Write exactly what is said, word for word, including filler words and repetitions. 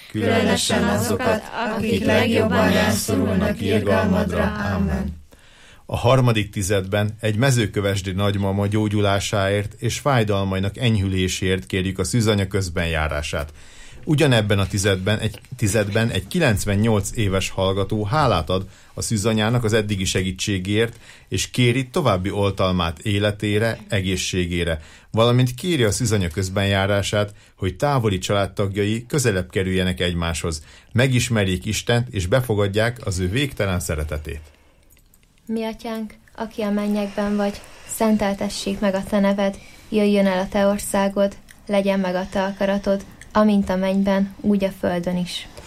különösen azokat, akik legjobban rászorulnak irgalmadra. Amen. A harmadik tizedben egy mezőkövesdi nagymama gyógyulásáért és fájdalmainak enyhüléséért kérjük a szűzanya közbenjárását. Ugyanebben a tizedben egy, tizedben egy kilencvennyolc éves hallgató hálát ad a szűzanyának az eddigi segítségért, és kéri további oltalmát életére, egészségére, valamint kéri a szűzanya közbenjárását, hogy távoli családtagjai közelebb kerüljenek egymáshoz, megismerjék Istent és befogadják az ő végtelen szeretetét. Mi atyánk, aki a mennyekben vagy, szenteltessék meg a te neved, jöjjön el a te országod, legyen meg a te akaratod, amint a mennyben, úgy a földön is.